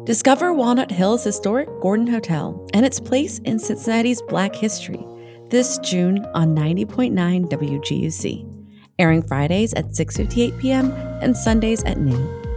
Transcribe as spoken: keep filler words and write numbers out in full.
Discover Walnut Hill's historic Gordon Hotel and its place in Cincinnati's Black history this June on ninety point nine W G U C, airing Fridays at six fifty-eight p.m. and Sundays at noon.